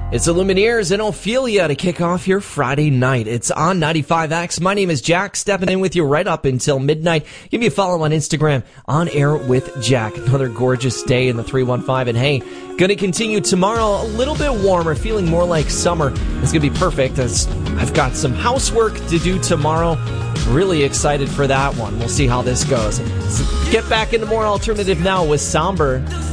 It's the Lumineers and Ophelia to kick off your Friday night. It's on 95X. My name is Jack, stepping in with you right up until midnight. Give me a follow on Instagram, On Air with Jack. Another gorgeous day in the 315. And hey, going to continue tomorrow, a little bit warmer, feeling more like summer. It's going to be perfect as I've got some housework to do tomorrow. Really excited for that one. We'll see how this goes. So get back into more alternative now with Somber.